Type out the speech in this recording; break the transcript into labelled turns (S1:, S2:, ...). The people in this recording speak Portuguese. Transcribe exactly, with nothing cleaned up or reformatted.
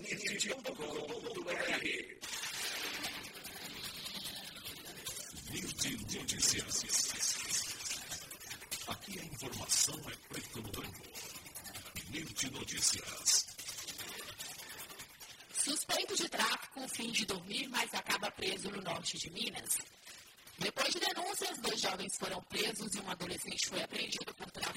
S1: ponto com ponto br. Mirti Notícias. Aqui a informação é preto no branco. Mirti Notícias.
S2: Suspeito de tráfico finge dormir, mas acaba preso no norte de Minas. Depois de denúncias, dois jovens foram presos e um adolescente foi apreendido por tráfico